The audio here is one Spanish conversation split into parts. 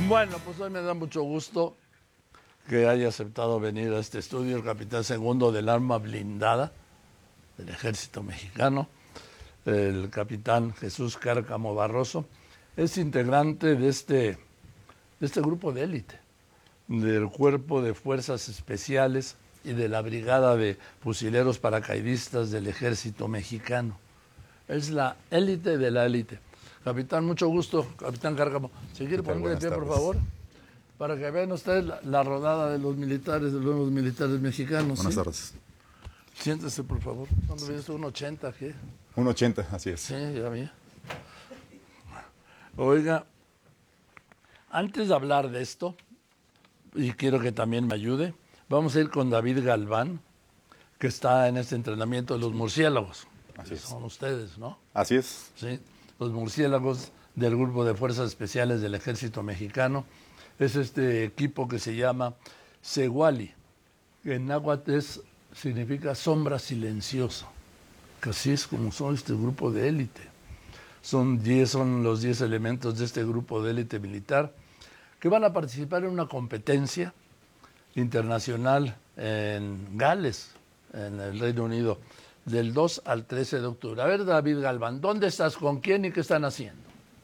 Bueno, pues hoy me da mucho gusto que haya aceptado venir a este estudio el capitán segundo del arma blindada del Ejército Mexicano, el capitán Jesús Cárcamo Barroso. Es integrante de este grupo de élite, del Cuerpo de Fuerzas Especiales y de la Brigada de Fusileros Paracaidistas del Ejército Mexicano. Es la élite de la élite. Capitán, mucho gusto, capitán Cárcamo. ¿Se quiere poner de pie, por favor? Para que vean ustedes la rodada de los militares, de los nuevos militares mexicanos. Buenas ¿sí? tardes. Siéntese, por favor. ¿Cuándo vienes? ¿1.80? ¿Qué? 1.80, así es. Sí, ya vi. Oiga, antes de hablar de esto, y quiero que también me ayude, vamos a ir con David Galván, que está en este entrenamiento de los murciélagos. Así es. Son ustedes, ¿no? Así es. Sí, los murciélagos del Grupo de Fuerzas Especiales del Ejército Mexicano. Es este equipo que se llama Seguali, que en náhuatl significa sombra silenciosa, que así es como son este grupo de élite. Son los 10 elementos de este grupo de élite militar que van a participar en una competencia internacional en Gales, en el Reino Unido, del 2 al 13 de octubre. A ver, David Galván, ¿dónde estás? ¿Con quién y qué están haciendo?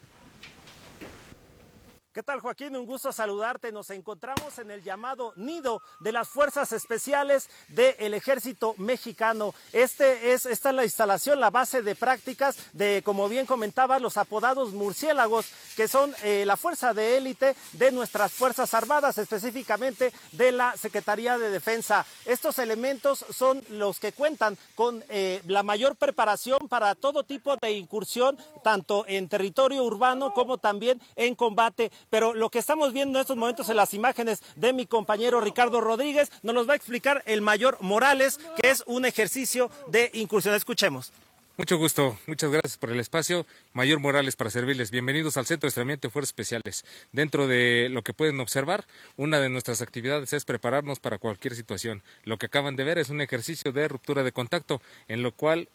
¿Qué tal, Joaquín? Un gusto saludarte. Nos encontramos en el llamado nido de las Fuerzas Especiales del Ejército Mexicano. Esta es la instalación, la base de prácticas de, como bien comentaba, los apodados murciélagos, que son la fuerza de élite de nuestras Fuerzas Armadas, específicamente de la Secretaría de Defensa. Estos elementos son los que cuentan con la mayor preparación para todo tipo de incursión, tanto en territorio urbano como también en combate. Pero lo que estamos viendo en estos momentos en las imágenes de mi compañero Ricardo Rodríguez nos los va a explicar el mayor Morales, que es un ejercicio de incursión. Escuchemos. Mucho gusto, muchas gracias por el espacio. Mayor Morales para servirles. Bienvenidos al Centro de Entrenamiento de Fuerzas Especiales. Dentro de lo que pueden observar, una de nuestras actividades es prepararnos para cualquier situación. Lo que acaban de ver es un ejercicio de ruptura de contacto, en lo cual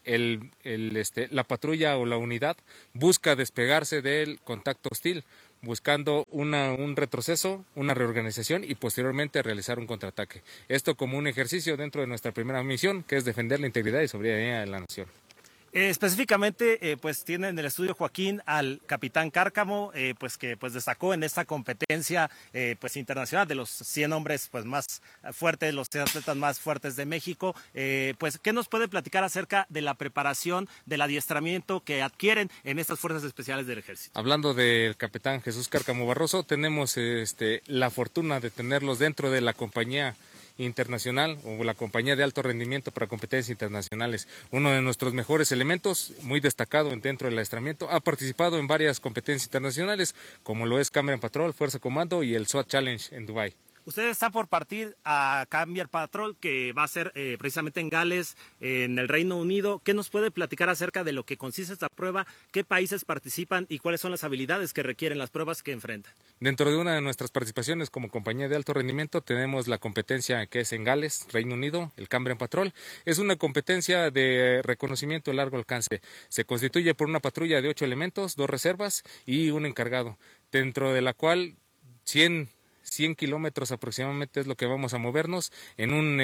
la patrulla o la unidad busca despegarse del contacto hostil, buscando un retroceso, una reorganización y posteriormente realizar un contraataque. Esto como un ejercicio dentro de nuestra primera misión, que es defender la integridad y soberanía de la nación. Específicamente, pues tiene en el estudio, Joaquín, al capitán Cárcamo, que destacó en esta competencia internacional de los 100 hombres más fuertes, los 100 atletas más fuertes de México. ¿Qué nos puede platicar acerca de la preparación, del adiestramiento que adquieren en estas fuerzas especiales del Ejército? Hablando del capitán Jesús Cárcamo Barroso, tenemos la fortuna de tenerlos dentro de la compañía internacional o la compañía de alto rendimiento para competencias internacionales. Uno de nuestros mejores elementos, muy destacado dentro del adiestramiento, ha participado en varias competencias internacionales, como lo es Cambrian Patrol, Fuerza Comando y el SWAT Challenge en Dubái. Usted está por partir a Cambrian Patrol, que va a ser precisamente en Gales, en el Reino Unido. ¿Qué nos puede platicar acerca de lo que consiste esta prueba? ¿Qué países participan y cuáles son las habilidades que requieren las pruebas que enfrentan? Dentro de una de nuestras participaciones como compañía de alto rendimiento tenemos la competencia que es en Gales, Reino Unido, el Cambrian Patrol. Es una competencia de reconocimiento de largo alcance. Se constituye por una patrulla de 8 elementos, 2 reservas y un encargado, dentro de la cual 100 kilómetros aproximadamente es lo que vamos a movernos en un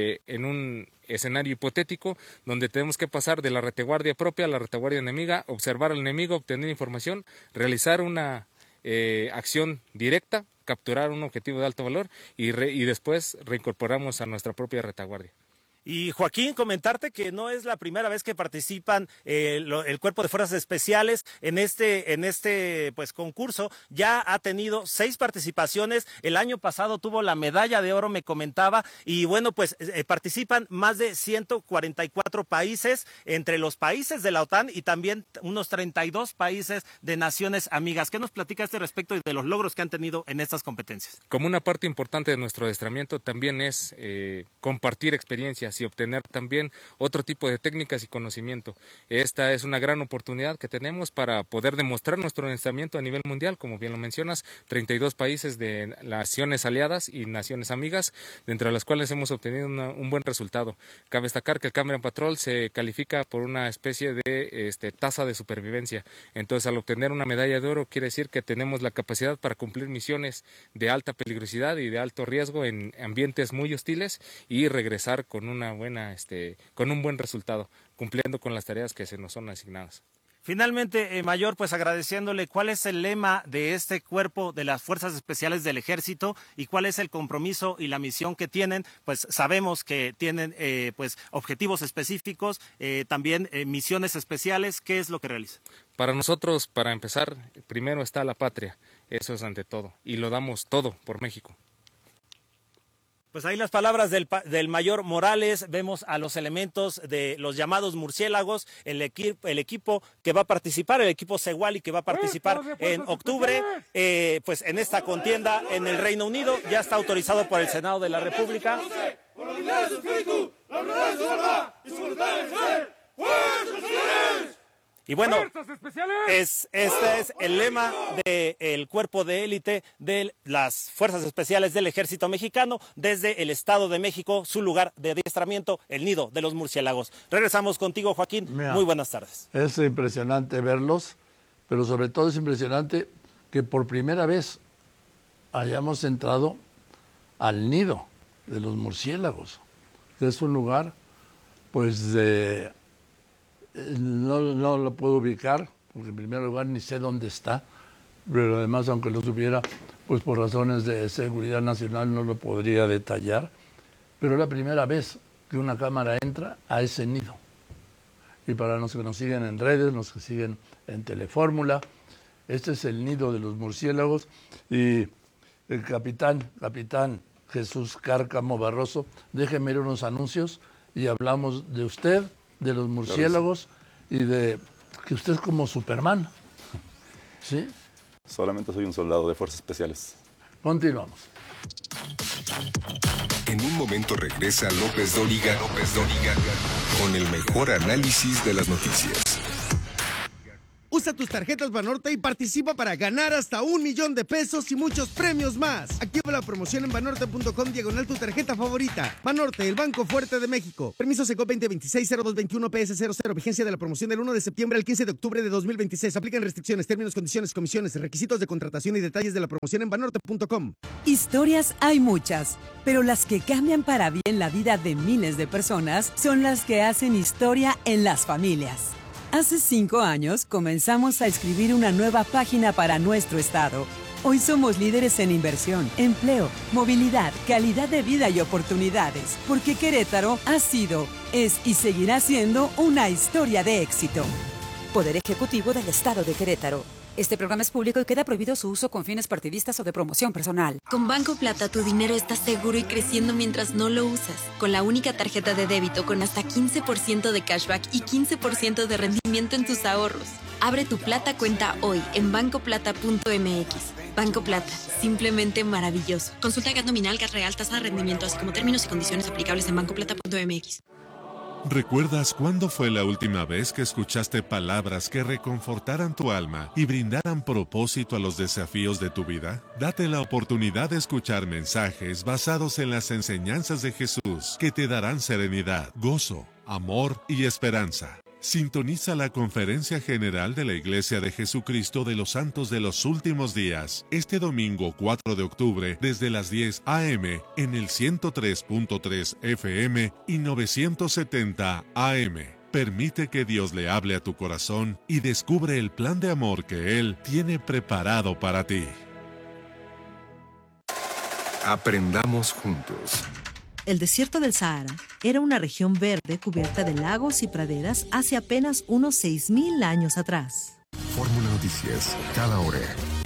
escenario hipotético donde tenemos que pasar de la retaguardia propia a la retaguardia enemiga, observar al enemigo, obtener información, realizar una acción directa, capturar un objetivo de alto valor y después reincorporamos a nuestra propia retaguardia. Y Joaquín, comentarte que no es la primera vez que participan el Cuerpo de Fuerzas Especiales en este concurso. Ya ha tenido 6 participaciones. El año pasado tuvo la medalla de oro, me comentaba, y bueno, participan más de 144 países, entre los países de la OTAN y también unos 32 países de naciones amigas. ¿Qué nos platica a este respecto y de los logros que han tenido en estas competencias? Como una parte importante de nuestro adiestramiento también es compartir experiencias. disciplinas y obtener también otro tipo de técnicas y conocimiento. Esta es una gran oportunidad que tenemos para poder demostrar nuestro lanzamiento a nivel mundial, como bien lo mencionas, 32 países de naciones aliadas y naciones amigas, dentro de las cuales hemos obtenido un buen resultado. Cabe destacar que el Cambrian Patrol se califica por una especie de tasa de supervivencia. Entonces, al obtener una medalla de oro, quiere decir que tenemos la capacidad para cumplir misiones de alta peligrosidad y de alto riesgo en ambientes muy hostiles y regresar con con un buen resultado, cumpliendo con las tareas que se nos son asignadas. Finalmente, Mayor, pues agradeciéndole, ¿cuál es el lema de este cuerpo de las Fuerzas Especiales del Ejército y cuál es el compromiso y la misión que tienen? Pues sabemos que tienen pues objetivos específicos, también misiones especiales. ¿Qué es lo que realizan? Para nosotros, para empezar, primero está la patria, eso es ante todo, y lo damos todo por México. Pues ahí las palabras del Mayor Morales. Vemos a los elementos de los llamados murciélagos, el equipo que va a participar, el equipo Seguali que va a participar en octubre, pues en esta contienda en el Reino Unido. Ya está autorizado por el Senado de la República. Y bueno, este es el lema del cuerpo de élite de las Fuerzas Especiales del Ejército Mexicano desde el Estado de México, su lugar de adiestramiento, el nido de los murciélagos. Regresamos contigo, Joaquín. Mira, muy buenas tardes. Es impresionante verlos, pero sobre todo es impresionante que por primera vez hayamos entrado al nido de los murciélagos, que es un lugar, pues, no lo puedo ubicar, porque en primer lugar ni sé dónde está, pero además, aunque lo supiera, pues por razones de seguridad nacional no lo podría detallar, pero es la primera vez que una cámara entra a ese nido. Y para los que nos siguen en redes, los que siguen en Telefórmula, este es el nido de los murciélagos, y el capitán Jesús Cárcamo Barroso, déjeme ir unos anuncios y hablamos de usted, de los murciélagos y de que usted es como Superman. ¿Sí? Solamente soy un soldado de Fuerzas Especiales. Continuamos. En un momento regresa López Dóriga con el mejor análisis de las noticias. Usa tus tarjetas Banorte y participa para ganar hasta $1,000,000 de pesos y muchos premios más. Activa la promoción en banorte.com/tu tarjeta favorita. Banorte, el banco fuerte de México. Permiso SECO 2026-0221 PS00. Vigencia de la promoción del 1 de septiembre al 15 de octubre de 2026. Aplican restricciones, términos, condiciones, comisiones, requisitos de contratación y detalles de la promoción en banorte.com. Historias hay muchas, pero las que cambian para bien la vida de miles de personas son las que hacen historia en las familias. Hace 5 años comenzamos a escribir una nueva página para nuestro estado. Hoy somos líderes en inversión, empleo, movilidad, calidad de vida y oportunidades, porque Querétaro ha sido, es y seguirá siendo una historia de éxito. Poder Ejecutivo del Estado de Querétaro. Este programa es público y queda prohibido su uso con fines partidistas o de promoción personal. Con Banco Plata tu dinero está seguro y creciendo mientras no lo usas. Con la única tarjeta de débito con hasta 15% de cashback y 15% de rendimiento en tus ahorros. Abre tu Plata cuenta hoy en bancoplata.mx. Banco Plata, simplemente maravilloso. Consulta GAT nominal, GAT real, tasa de rendimiento, así como términos y condiciones aplicables en bancoplata.mx. ¿Recuerdas cuándo fue la última vez que escuchaste palabras que reconfortaran tu alma y brindaran propósito a los desafíos de tu vida? Date la oportunidad de escuchar mensajes basados en las enseñanzas de Jesús que te darán serenidad, gozo, amor y esperanza. Sintoniza la Conferencia General de la Iglesia de Jesucristo de los Santos de los Últimos Días, este domingo 4 de octubre, desde las 10 a.m. en el 103.3 FM y 970 AM. Permite que Dios le hable a tu corazón y descubre el plan de amor que Él tiene preparado para ti. Aprendamos juntos. El desierto del Sahara era una región verde cubierta de lagos y praderas hace apenas unos 6,000 años atrás. Fórmula Noticias, cada hora.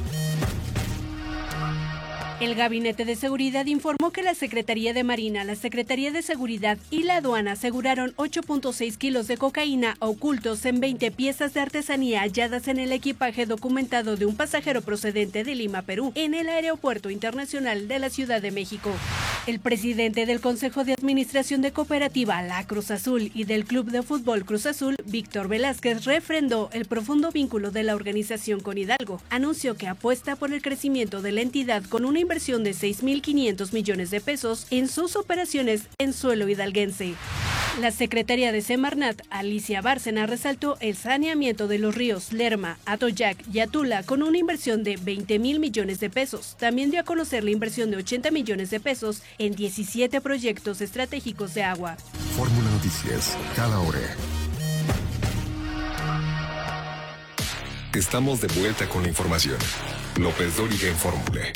El Gabinete de Seguridad informó que la Secretaría de Marina, la Secretaría de Seguridad y la Aduana aseguraron 8.6 kilos de cocaína ocultos en 20 piezas de artesanía halladas en el equipaje documentado de un pasajero procedente de Lima, Perú, en el Aeropuerto Internacional de la Ciudad de México. El presidente del Consejo de Administración de Cooperativa La Cruz Azul y del Club de Fútbol Cruz Azul, Víctor Velázquez, refrendó el profundo vínculo de la organización con Hidalgo. Anunció que apuesta por el crecimiento de la entidad con una inversión de 6.500 millones de pesos en sus operaciones en suelo hidalguense. La secretaria de Semarnat, Alicia Bárcena, resaltó el saneamiento de los ríos Lerma, Atoyac y Atula con una inversión de 20.000 millones de pesos. También dio a conocer la inversión de 80 millones de pesos en 17 proyectos estratégicos de agua. Fórmula Noticias, cada hora. Estamos de vuelta con la información. López Dóriga en Fórmula.